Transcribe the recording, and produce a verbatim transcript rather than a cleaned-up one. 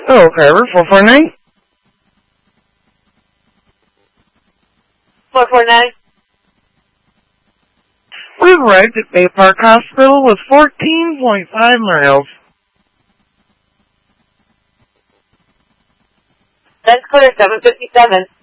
Hello, driver, four four nine. four four nine. We've arrived at Bay Park Hospital with fourteen point five miles. That's clear, seven fifty-seven.